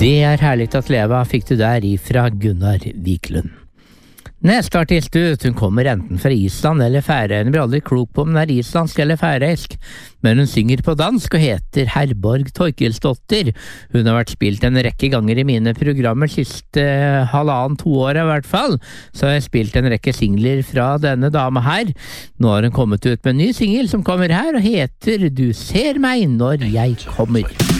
Det herlig att leva fikk du der ifra Gunnar Wiklund. Neste artist ut, hun kommer enten fra Island eller Færøyene, blir aldri klok på om den islandsk eller færøysk, men hun synger på dansk og heter Herborg Torkelsdottir. Hun har vært spilt en rekke ganger i mine programmer siste 1,5–2 år i hvert fall, så har jeg spilt en rekke singler fra denne dame her. Nå har hun kommet ut med en ny singel som kommer her og heter Du ser meg når jeg kommer.